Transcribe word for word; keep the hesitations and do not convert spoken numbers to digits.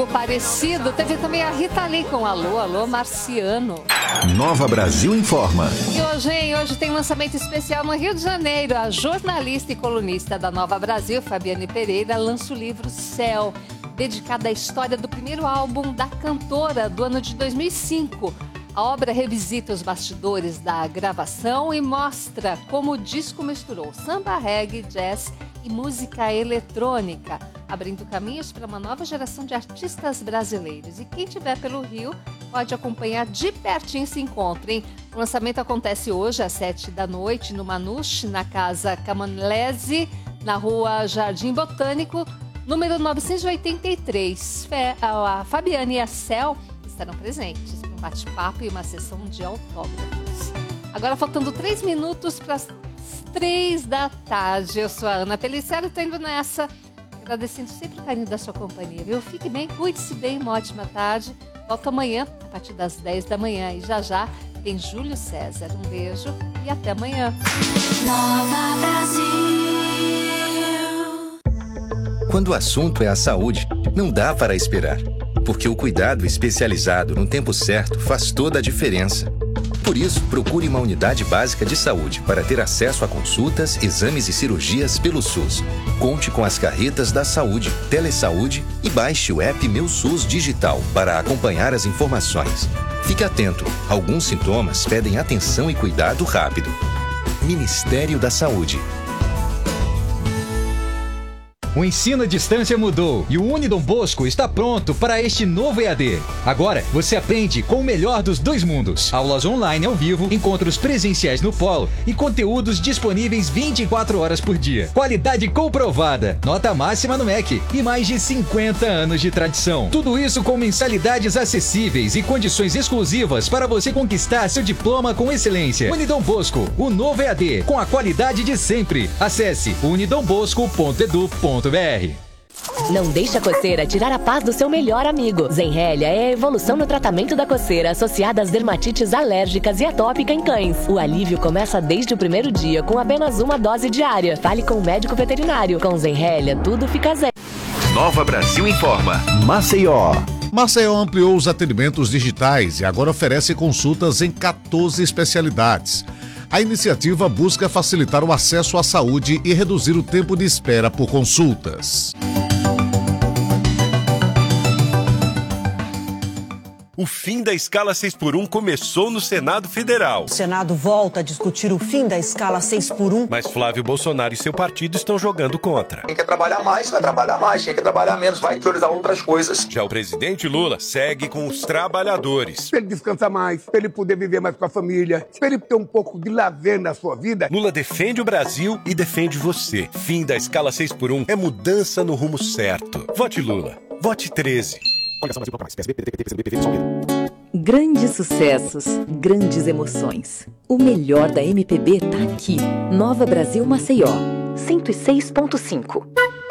algo parecido. Teve também a Rita Lee com Alô, Alô, Marciano. Nova Brasil Informa. E hoje, hein? Hoje tem lançamento especial no Rio de Janeiro. A jornalista e colunista da Nova Brasil, Fabiane Pereira, lança o livro Céu, dedicado à história do primeiro álbum da cantora do ano de dois mil e cinco. A obra revisita os bastidores da gravação e mostra como o disco misturou samba, reggae, jazz e música eletrônica, abrindo caminhos para uma nova geração de artistas brasileiros. E quem estiver pelo Rio pode acompanhar de pertinho esse encontro, hein? O lançamento acontece hoje às sete da noite no Manuche, na Casa Camonlese, na Rua Jardim Botânico, número novecentos e oitenta e três. A Fabiane e a Céu estarão presentes, um bate-papo e uma sessão de autógrafos. Agora, faltando três minutos para as três da tarde. Eu sou a Ana Pellicero, estou indo nessa, agradecendo sempre o carinho da sua companhia, viu? Fique bem, cuide-se bem, uma ótima tarde. Volto amanhã, a partir das dez da manhã. E já já tem Júlio César. Um beijo e até amanhã. Nova Brasil. Quando o assunto é a saúde, não dá para esperar. Porque o cuidado especializado no tempo certo faz toda a diferença. Por isso, procure uma unidade básica de saúde para ter acesso a consultas, exames e cirurgias pelo SUS. Conte com as carretas da saúde, Telesaúde e baixe o app Meu SUS Digital para acompanhar as informações. Fique atento, alguns sintomas pedem atenção e cuidado rápido. Ministério da Saúde. O ensino à distância mudou e o Unidom Bosco está pronto para este novo E A D. Agora, você aprende com o melhor dos dois mundos. Aulas online ao vivo, encontros presenciais no polo e conteúdos disponíveis vinte e quatro horas por dia. Qualidade comprovada, nota máxima no M E C e mais de cinquenta anos de tradição. Tudo isso com mensalidades acessíveis e condições exclusivas para você conquistar seu diploma com excelência. Unidom Bosco, o novo E A D, com a qualidade de sempre. Acesse unidombosco ponto edu ponto br. Não deixe a coceira tirar a paz do seu melhor amigo. Zenrelia é a evolução no tratamento da coceira associada às dermatites alérgicas e atópica em cães. O alívio começa desde o primeiro dia com apenas uma dose diária. Fale com o médico veterinário. Com Zenrelia, tudo fica zen. Nova Brasil Informa. Maceió. Maceió ampliou os atendimentos digitais e agora oferece consultas em quatorze especialidades. A iniciativa busca facilitar o acesso à saúde e reduzir o tempo de espera por consultas. O fim da escala seis por um começou no Senado Federal. O Senado volta a discutir o fim da escala seis por um. Mas Flávio Bolsonaro e seu partido estão jogando contra. Quem quer trabalhar mais, vai trabalhar mais. Quem quer trabalhar menos, vai priorizar outras coisas. Já o presidente Lula segue com os trabalhadores. Para ele descansar mais, para ele poder viver mais com a família, para ele ter um pouco de lazer na sua vida. Lula defende o Brasil e defende você. Fim da escala seis por um é mudança no rumo certo. Vote Lula. Vote treze. Grandes sucessos, grandes emoções. O melhor da M P B tá aqui. Nova Brasil Maceió, cento e seis ponto cinco.